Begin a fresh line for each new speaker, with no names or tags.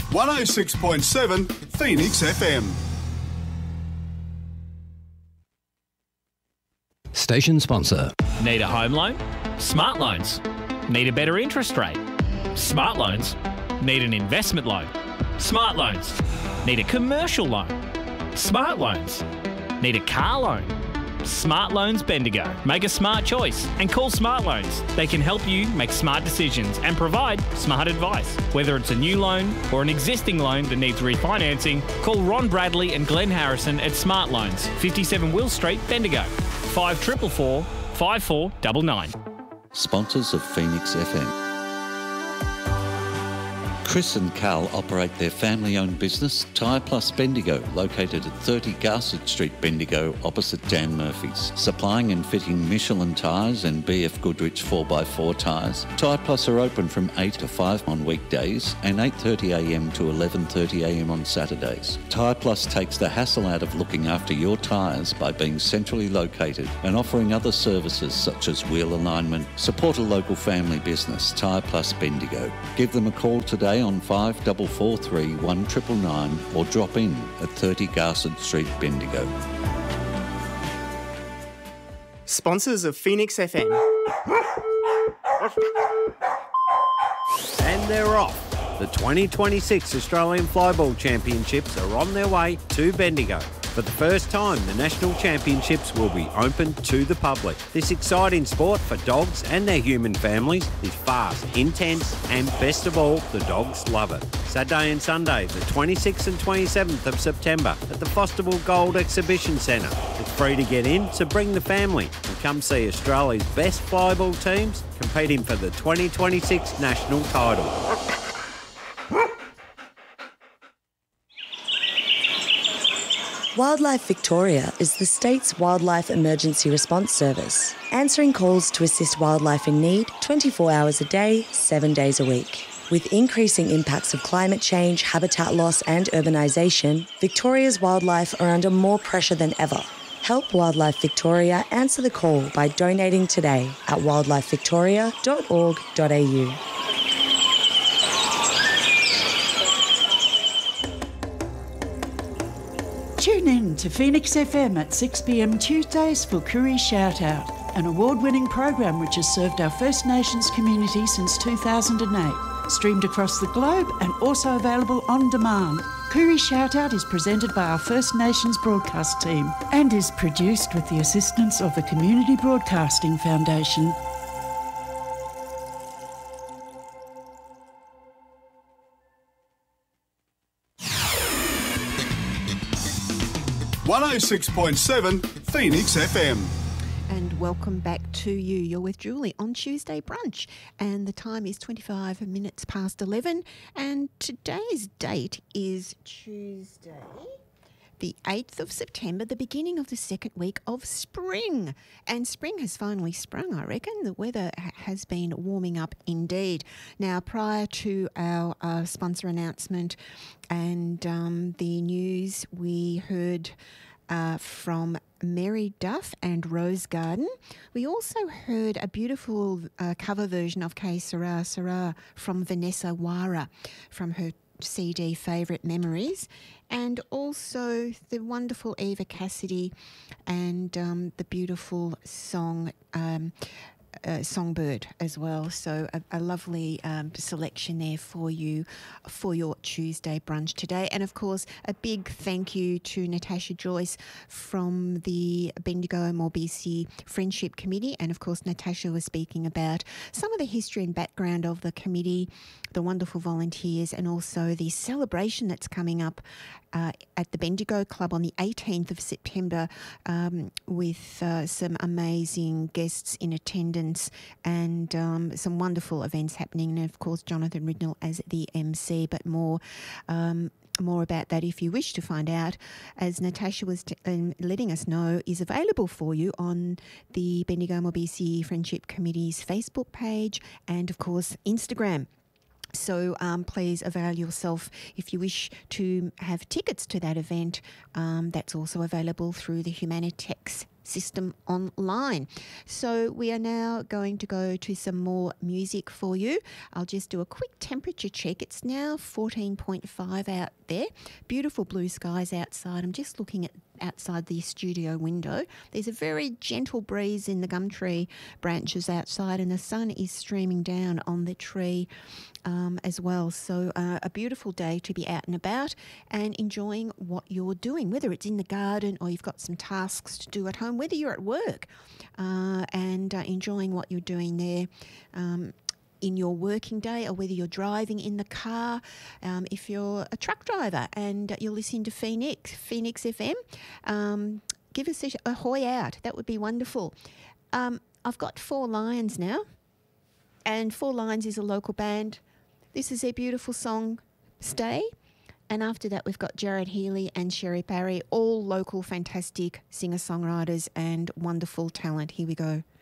106.7 Phoenix FM.
Station sponsor.
Need a home loan? Smart Loans. Need a better interest rate? Smart Loans. Need an investment loan? Smart Loans. Need a commercial loan? Smart Loans. Need a car loan? Smart Loans Bendigo. Make a smart choice and call Smart Loans. They can help you make smart decisions and provide smart advice. Whether it's a new loan or an existing loan that needs refinancing, call Ron Bradley and Glenn Harrison at Smart Loans, 57 Will Street, Bendigo. 5444 5499.
Sponsors of Phoenix FM. Chris and Carl operate their family-owned business, Tyre Plus Bendigo, located at 30 Garsett Street, Bendigo, opposite Dan Murphy's. Supplying and fitting Michelin tyres and BF Goodrich 4x4 tyres. Tyre Plus are open from 8 to 5 on weekdays and 8:30am to 11:30am on Saturdays. Tyre Plus takes the hassle out of looking after your tyres by being centrally located and offering other services such as wheel alignment. Support a local family business, Tyre Plus Bendigo. Give them a call today on 5443 1999 or drop in at 30 Garsett Street, Bendigo.
Sponsors of Phoenix FM.
And they're off. The 2026 Australian Flyball Championships are on their way to Bendigo. For the first time, the National Championships will be open to the public. This exciting sport for dogs and their human families is fast, intense, and best of all, the dogs love it. Saturday and Sunday, the 26th and 27th of September at the Fosterville Gold Exhibition Centre. It's free to get in, so bring the family and come see Australia's best flyball teams competing for the 2026 national title.
Wildlife Victoria is the state's wildlife emergency response service, answering calls to assist wildlife in need 24 hours a day, 7 days a week. With increasing impacts of climate change, habitat loss and urbanisation, Victoria's wildlife are under more pressure than ever. Help Wildlife Victoria answer the call by donating today at wildlifevictoria.org.au.
Tune in to Phoenix FM at 6pm Tuesdays for Koori Shout Out, an award-winning program which has served our First Nations community since 2008. Streamed across the globe and also available on demand. Koori Shout Out is presented by our First Nations broadcast team and is produced with the assistance of the Community Broadcasting Foundation.
.7 Phoenix FM.
And welcome back to you. You're with Julie on Tuesday Brunch, and the time is 25 minutes past 11, and today's date is Tuesday, the 8th of September, the beginning of the second week of spring. And spring has finally sprung, I reckon. The weather has been warming up indeed. Now, prior to our sponsor announcement and the news, we heard from Mary Duff and Rose Garden. We also heard a beautiful cover version of Que Sera Sera from Vanessa Wara from her CD Favourite Memories, and also the wonderful Eva Cassidy and the beautiful song Songbird as well. So a lovely selection there for you for your Tuesday brunch today. And of course, a big thank you to Natasha Joyce from the Bendigo Morbisi Friendship Committee. And of course, Natasha was speaking about some of the history and background of the committee, the wonderful volunteers, and also the celebration that's coming up at the Bendigo Club on the 18th of September with some amazing guests in attendance and some wonderful events happening. And of course, Jonathan Ridnell as the MC, but more about that if you wish to find out, as Natasha was letting us know, is available for you on the Bendigo Morbisi Friendship Committee's Facebook page and, of course, Instagram. So please avail yourself if you wish to have tickets to that event. That's also available through the Humanitex system online. So we are now going to go to some more music for you. I'll just do a quick temperature check. It's now 14.5 out there. Beautiful blue skies outside. I'm just looking at outside the studio window. There's a very gentle breeze in the gum tree branches outside, and the sun is streaming down on the tree as well. So a beautiful day to be out and about and enjoying what you're doing, whether it's in the garden or you've got some tasks to do at home, whether you're at work and enjoying what you're doing there in your working day, or whether you're driving in the car, if you're a truck driver and you're listening to Phoenix FM, give us a hoy out. That would be wonderful. I've got Four Lions now, and Four Lions is a local band. This is their beautiful song, Stay. And after that, we've got Jared Healy and Sherry Barry, all local fantastic singer-songwriters and wonderful talent. Here we go.